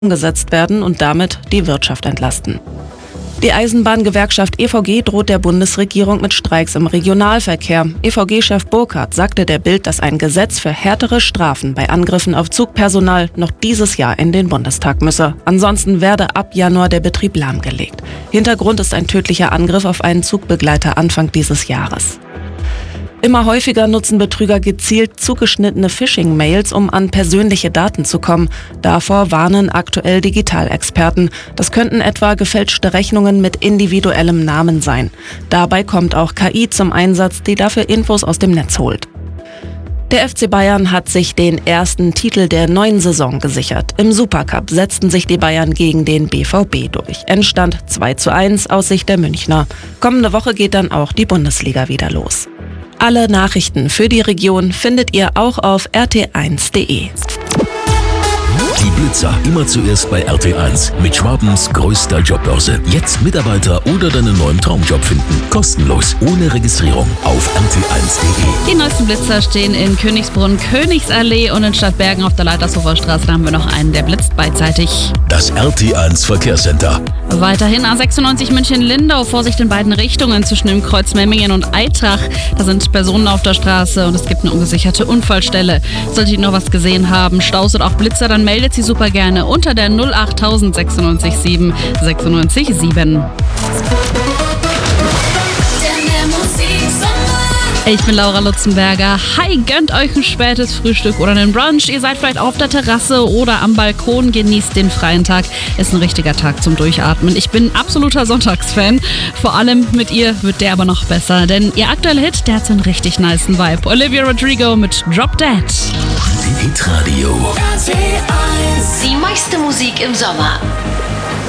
umgesetzt werden und damit die Wirtschaft entlasten. Die Eisenbahngewerkschaft EVG droht der Bundesregierung mit Streiks im Regionalverkehr. EVG-Chef Burkhardt sagte der Bild, dass ein Gesetz für härtere Strafen bei Angriffen auf Zugpersonal noch dieses Jahr in den Bundestag müsse. Ansonsten werde ab Januar der Betrieb lahmgelegt. Hintergrund ist ein tödlicher Angriff auf einen Zugbegleiter Anfang dieses Jahres. Immer häufiger nutzen Betrüger gezielt zugeschnittene Phishing-Mails, um an persönliche Daten zu kommen. Davor warnen aktuell Digitalexperten. Das könnten etwa gefälschte Rechnungen mit individuellem Namen sein. Dabei kommt auch KI zum Einsatz, die dafür Infos aus dem Netz holt. Der FC Bayern hat sich den ersten Titel der neuen Saison gesichert. Im Supercup setzten sich die Bayern gegen den BVB durch. Endstand 2:1 aus Sicht der Münchner. Kommende Woche geht dann auch die Bundesliga wieder los. Alle Nachrichten für die Region findet ihr auch auf rt1.de. Die Blitzer immer zuerst bei RT1 mit Schwabens größter Jobbörse. Jetzt Mitarbeiter oder deinen neuen Traumjob finden. Kostenlos, ohne Registrierung auf rt1.de. Die neuesten Blitzer stehen in Königsbrunn, Königsallee und in Stadtbergen auf der Leitershofer Straße. Da haben wir noch einen, der blitzt beidseitig. Das RT1 Verkehrscenter. Weiterhin A96 München-Lindau, Vorsicht in beiden Richtungen zwischen dem Kreuz Memmingen und Eitrach. Da sind Personen auf der Straße und es gibt eine ungesicherte Unfallstelle. Solltet ihr noch was gesehen haben, Staus oder auch Blitzer, dann meldet sie super gerne unter der 08000 96 7 96 7. Ich bin Laura Lutzenberger. Hi, gönnt euch ein spätes Frühstück oder einen Brunch. Ihr seid vielleicht auf der Terrasse oder am Balkon. Genießt den freien Tag. Ist ein richtiger Tag zum Durchatmen. Ich bin absoluter Sonntagsfan. Vor allem mit ihr wird der aber noch besser. Denn ihr aktueller Hit, der hat so einen richtig nicen Vibe. Olivia Rodrigo mit Drop Dead. Hitradio. Die meiste Musik im Sommer.